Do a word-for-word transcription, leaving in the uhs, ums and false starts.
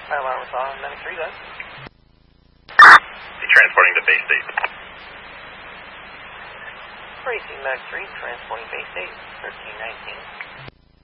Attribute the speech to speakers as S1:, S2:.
S1: Five hours on Medic three, then.
S2: Be transporting to base state.
S1: Racing Medic three, transporting base state, thirteen nineteen.